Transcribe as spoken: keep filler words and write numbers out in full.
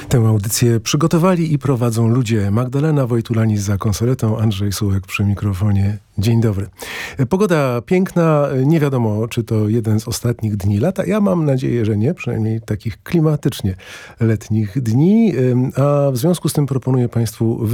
Tę audycję przygotowali i prowadzą ludzie: Magdalena Wojtulanis za konsoletą, Andrzej Sułek przy mikrofonie. Dzień dobry. Pogoda piękna, nie wiadomo, czy to jeden z ostatnich dni lata. Ja mam nadzieję, że nie, przynajmniej takich klimatycznie letnich dni, a w związku z tym proponuję Państwu